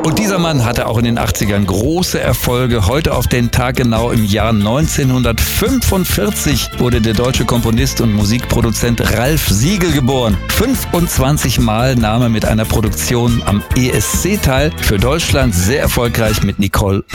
Und dieser Mann hatte auch in den 80ern große Erfolge. Heute auf den Tag genau im Jahr 1945 wurde der deutsche Komponist und Musikproduzent Ralf Siegel geboren. 25 Mal nahm er mit einer Produktion am ESC teil. Für Deutschland sehr erfolgreich mit Nicole